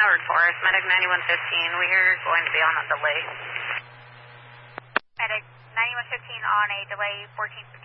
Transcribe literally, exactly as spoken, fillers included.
Howard Forest, Medic ninety-one fifteen. We're going to be on a delay. Medic ninety-one fifteen on a delay, fourteen